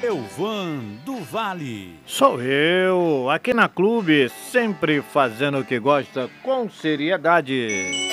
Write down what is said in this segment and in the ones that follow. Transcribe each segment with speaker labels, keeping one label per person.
Speaker 1: Elvan do Vale.
Speaker 2: Sou eu, aqui na Clube, sempre fazendo o que gosta com seriedade.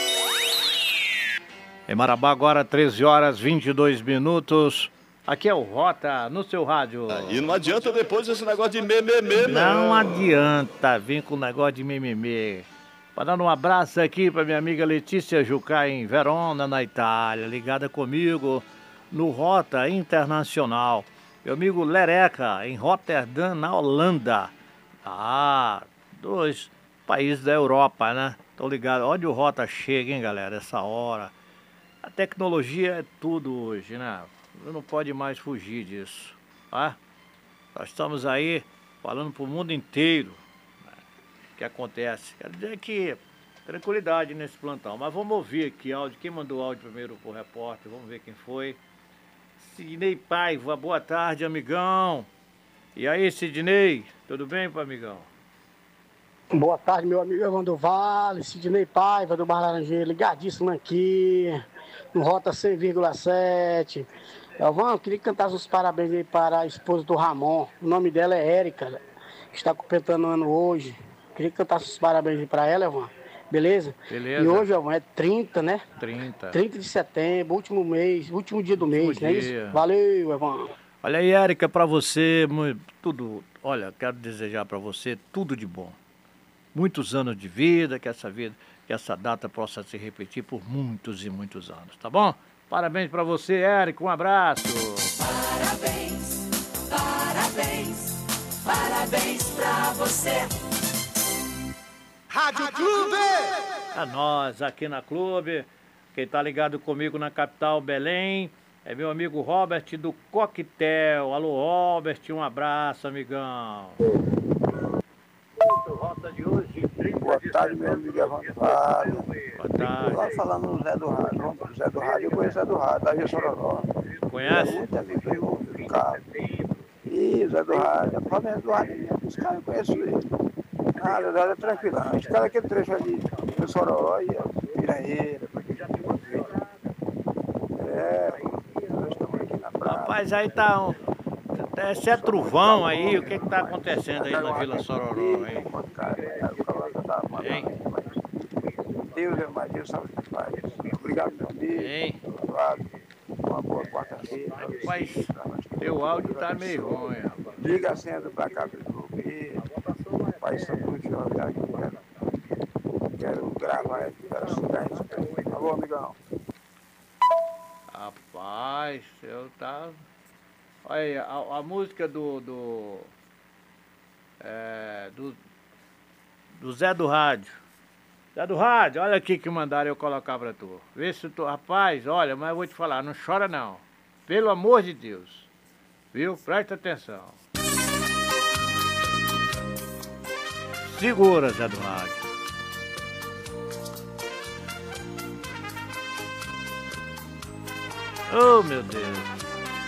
Speaker 2: Em Marabá agora 13 horas 22 minutos. Aqui é o Rota no seu rádio.
Speaker 3: E não adianta depois esse negócio de mememê,
Speaker 2: Não adianta vir com o negócio de mimimi. Mandando um abraço aqui para minha amiga Letícia Jucá em Verona, na Itália, ligada comigo no Rota Internacional. Meu amigo Lereca, em Roterdã, na Holanda. Ah, 2 países da Europa, né? Tô ligado. Onde o Rota chega, hein, galera, essa hora. A tecnologia é tudo hoje, né? Não pode mais fugir disso, tá? Nós estamos aí falando pro mundo inteiro, né, o que acontece. Quero dizer que tranquilidade nesse plantão. Mas vamos ouvir aqui áudio. Quem mandou áudio primeiro pro repórter? Vamos ver quem foi. Sidney Paiva, boa tarde, amigão. E aí, Sidney, tudo bem, amigão?
Speaker 4: Boa tarde, meu amigo Evandro do Vale, Sidney Paiva do Bar Laranjeira, ligadíssimo aqui, no Rota 100,7. Elvan, eu queria que cantasse os parabéns aí para a esposa do Ramon. O nome dela é Érica, que está completando ano hoje. Queria que cantasse os parabéns aí para ela, Elvan. Beleza?
Speaker 2: Beleza.
Speaker 4: E hoje, Elvan, é 30, né?
Speaker 2: 30.
Speaker 4: 30 de setembro, último mês, último dia do mês,
Speaker 2: dia.
Speaker 4: não é isso? Valeu, Elvan.
Speaker 2: Olha aí, Érica, pra você, tudo, olha, quero desejar pra você tudo de bom. Muitos anos de vida, que essa data possa se repetir por muitos e muitos anos, tá bom? Parabéns pra você, Érica, um abraço.
Speaker 5: Parabéns, parabéns, parabéns pra você.
Speaker 6: Rádio Clube!
Speaker 2: É nós aqui na Clube. Quem tá ligado comigo na capital, Belém, é meu amigo Robert do Coquetel. Alô, Robert, um abraço, amigão. Rota de hoje, 30
Speaker 7: Boa tarde, meu amigo Evandro Vale.
Speaker 2: Boa tarde.
Speaker 7: Lá falando no Zé do Rádio. Zé do Rádio, eu conheço o Zé do Rádio, da Rio Sororó.
Speaker 2: Conhece?
Speaker 7: Muito amigo do carro. E o Zé do Rádio, a prova é do Rádio mesmo. Os caras eu conheço ele. Ah, Zé do Rádio é tranquilão. Os caras aquele trecho ali, do Sororó e Piraeira. Nós estamos aqui na praia.
Speaker 2: Rapaz, aí tá esse é trovão aí, o que tá acontecendo aí na Vila Sororó, hein? Hein?
Speaker 7: Deus é mais, Deus sabe o que faz. Obrigado, meu amigo.
Speaker 2: Hein?
Speaker 7: Uma boa quarta-feira.
Speaker 2: Rapaz, teu áudio tá meio ruim, rapaz.
Speaker 7: Liga a senha do pra cá do clube. Pai Santo de olhar que quero gravar aqui, quero chegar isso. Alô, amigão.
Speaker 2: Rapaz, eu tá. Olha aí, a música do Zé do Rádio. Zé do Rádio, olha aqui que mandaram eu colocar pra tu. Vê se tu. Rapaz, olha, mas eu vou te falar, não chora não. Pelo amor de Deus. Viu? Presta atenção. Segura, Zé do Rádio. Oh, meu Deus.